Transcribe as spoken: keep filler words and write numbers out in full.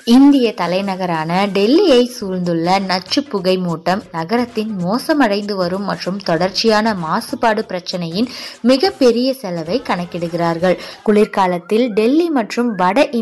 இந்திய தலைநகரான டெல்லியை சூழ்ந்துள்ள நச்சு புகை மூட்டம் நகரத்தின் மோசமடைந்து வரும் மற்றும் தொடர்ச்சியான மாசுபாடு பிரச்சனையின் மிகப்பெரிய செலவை கணக்கிடுகிறார்கள். குளிர்காலத்தில் டெல்லி மற்றும் வட